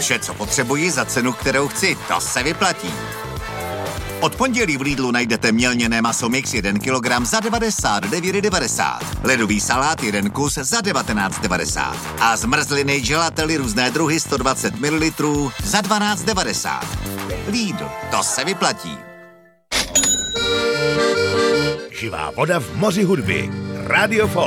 Vše, co potřebuji za cenu, kterou chci, to se vyplatí. Od pondělí v Lidlu najdete mělněné maso mix 1 kg za 99,90. Ledový salát 1 kus za 19,90. A zmrzliny gelately různé druhy 120 ml za 12,90. Lidl, to se vyplatí. Živá voda v moři hudby. Radio Folk.